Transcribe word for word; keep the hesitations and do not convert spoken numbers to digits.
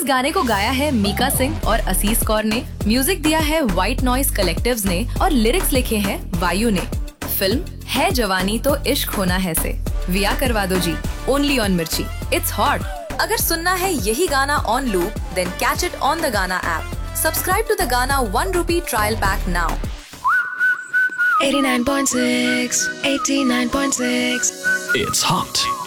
गाने को गाया है मीका सिंह और असीस कौर ने, म्यूजिक दिया है व्हाइट नॉइज कलेक्टिव्स ने और लिरिक्स लिखे हैं वायु ने। फिल्म है जवानी तो इश्क होना है से विया करवा दो जी, ओनली ऑन मिर्ची, इट्स हॉट। अगर सुनना है यही गाना on loop, then catch it on the गाना ऐप। सब्सक्राइब टू द गाना one rupee trial pack now. eighty-nine point six, eighty-nine point six. It's hot.